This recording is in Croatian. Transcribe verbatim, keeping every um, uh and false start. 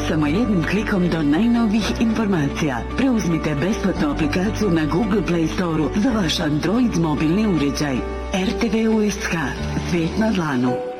samo jednim klikom do najnovijih informacija. Preuzmite besplatnu aplikaciju na Google Play Store za vaš Android mobilni uređaj. R T V U S K. Svijet na dlanu.